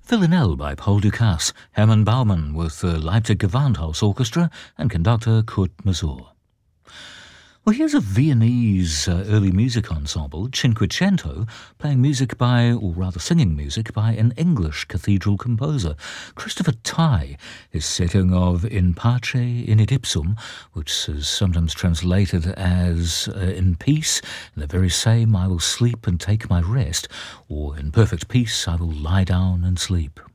Villanelle by Paul Dukas, Hermann Baumann with the Leipzig Gewandhaus Orchestra and conductor Kurt Masur. Well, here's a Viennese early music ensemble, Cinquecento, playing music by, or rather singing music by, an English cathedral composer. Christopher Tye is setting of In Pace Init Ipsum, which is sometimes translated as In peace, in the very same I will sleep and take my rest, or In perfect peace I will lie down and sleep.